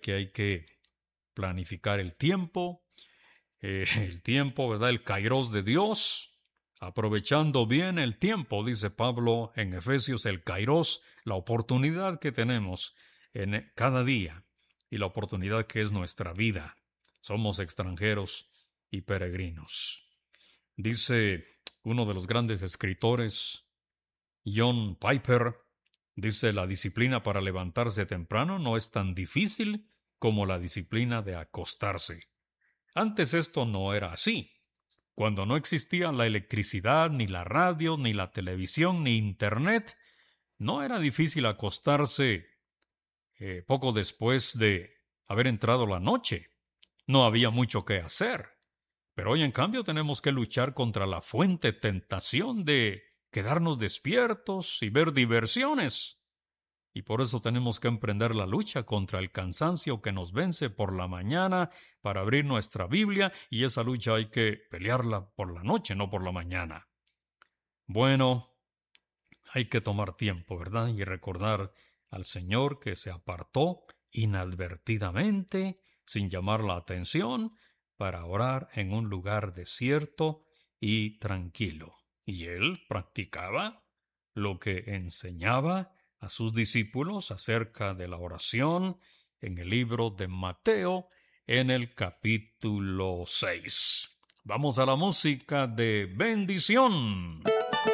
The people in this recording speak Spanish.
que hay que planificar el tiempo, ¿verdad? El kairos de Dios, aprovechando bien el tiempo, dice Pablo en Efesios, el kairos, la oportunidad que tenemos en cada día y la oportunidad que es nuestra vida. Somos extranjeros y peregrinos. Dice uno de los grandes escritores, John Piper, dice, la disciplina para levantarse temprano no es tan difícil como la disciplina de acostarse. Antes esto no era así. Cuando no existía la electricidad, ni la radio, ni la televisión, ni internet, no era difícil acostarse poco después de haber entrado la noche. No había mucho que hacer. Pero hoy, en cambio, tenemos que luchar contra la fuente tentación de quedarnos despiertos y ver diversiones. Y por eso tenemos que emprender la lucha contra el cansancio que nos vence por la mañana para abrir nuestra Biblia, y esa lucha hay que pelearla por la noche, no por la mañana. Bueno, hay que tomar tiempo, ¿verdad? Y recordar al Señor que se apartó inadvertidamente, sin llamar la atención, para orar en un lugar desierto y tranquilo. Y Él practicaba lo que enseñaba a sus discípulos acerca de la oración en el libro de Mateo, en el capítulo 6. Vamos a la música de bendición.